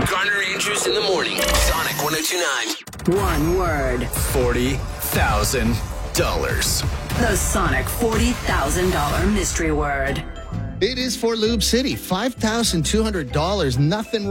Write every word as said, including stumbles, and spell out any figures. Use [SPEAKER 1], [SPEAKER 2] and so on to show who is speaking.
[SPEAKER 1] Garner Andrews in the morning. Sonic one oh two point nine.
[SPEAKER 2] One word.
[SPEAKER 3] forty thousand dollars.
[SPEAKER 2] The Sonic forty thousand dollars mystery word.
[SPEAKER 4] It is for Lube City. five thousand two hundred dollars. Nothing